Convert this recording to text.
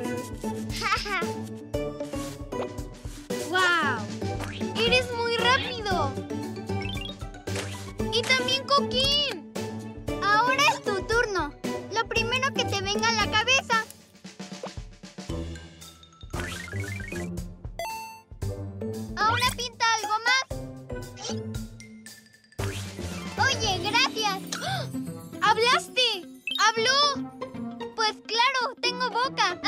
¡Guau! ¡Eres muy rápido! ¡Y también Coquín! Ahora es tu turno. Lo primero que te venga a la cabeza. ¿Ahora pinta algo más? Oye, gracias. ¡Hablaste! ¡Habló! Pues claro, tengo boca.